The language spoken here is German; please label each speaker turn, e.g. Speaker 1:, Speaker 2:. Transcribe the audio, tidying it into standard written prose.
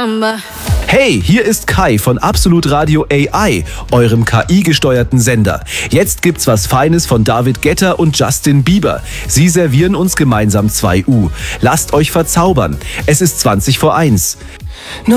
Speaker 1: number.
Speaker 2: Hey, hier ist Kai von Absolut Radio AI, eurem KI-gesteuerten Sender. Jetzt gibt's was Feines von David Guetta und Justin Bieber. Sie servieren uns gemeinsam 2 U. Lasst euch verzaubern. Es ist 20 vor 1.